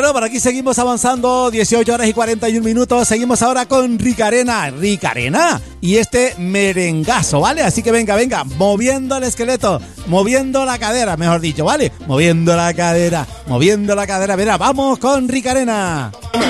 Bueno, por aquí seguimos avanzando, 18 horas y 41 minutos. Seguimos ahora con Ricarena. Ricarena y este merengazo, ¿vale? Así que venga, moviendo el esqueleto, moviendo la cadera, mejor dicho, ¿vale? Moviendo la cadera. Mira, vamos con Ricarena.